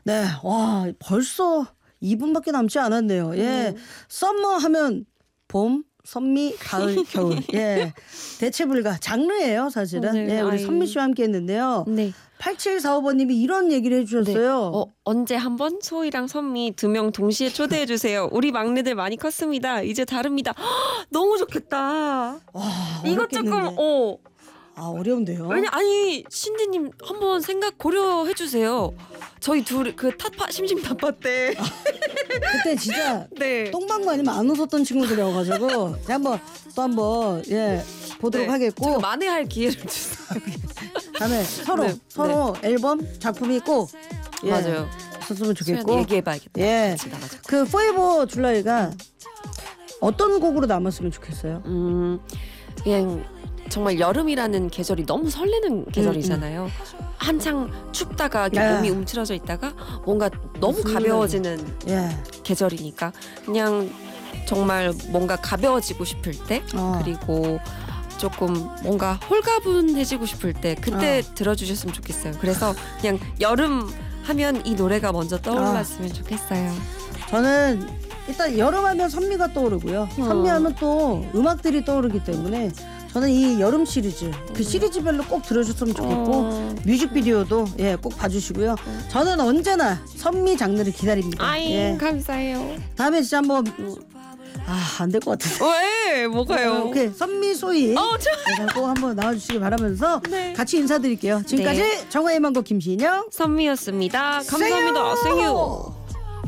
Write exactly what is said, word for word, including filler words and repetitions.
네, 와 벌써 이 분밖에 남지 않았네요. 예, 음. 썸머 하면 봄, 선미, 가을, 겨울. 예, 대체불가 장르예요 사실은. 네, 예, 우리 아이. 선미 씨와 함께했는데요. 네. 팔칠사오 번님이 이런 얘기를 해주셨어요. 어, 언제 한번 소희랑 선미 두 명 동시에 초대해 주세요. 우리 막내들 많이 컸습니다. 이제 다릅니다. 헉, 너무 좋겠다. 와, 이거 어렵겠는데. 조금 어 아 어려운데요. 왜냐 아니 신디님 한번 생각 고려해 주세요. 저희 둘 그 타파 심심 타파 때 그때 진짜 네. 똥방구 아니면 안 웃었던 친구들이어가지고 제가 한번 또 한번 예 보도록 네. 하겠고 제가 만회할 기회를 주세요. 다음에 서로 네, 서로 앨범 작품이 꼭 예, 맞아요. 있었으면 좋겠고 얘기해봐야겠다. 예. 같이 나가자. 그 포에버 줄라이가 어떤 곡으로 남았으면 좋겠어요? 음 그냥 정말 여름이라는 계절이 너무 설레는 계절이잖아요. 한창 춥다가 이렇게 네. 몸이 움츠러져 있다가 뭔가 너무 무슨 가벼워지는 예. 계절이니까 그냥 정말 뭔가 가벼워지고 싶을 때 어. 그리고 조금 뭔가 홀가분해지고 싶을 때 그때 어. 들어주셨으면 좋겠어요. 그래서 그냥 여름 하면 이 노래가 먼저 떠올랐으면 좋겠어요. 저는 일단 여름하면 선미가 떠오르고요. 어. 선미하면 또 음악들이 떠오르기 때문에 저는 이 여름 시리즈 그 시리즈별로 꼭 들어줬으면 좋겠고 어. 뮤직비디오도 예, 꼭 봐주시고요. 저는 언제나 선미 장르를 기다립니다. 아이 예. 감사해요. 다음에 진짜 한번 아, 안 될 것 같은데. 왜 뭐가요? 오케이 선미 소희 어, 저... 네, 꼭 한번 나와주시기 바라면서 네. 같이 인사드릴게요. 지금까지 네. 정화의 망고 김신영 선미였습니다. 감사합니다. 생유! 생유.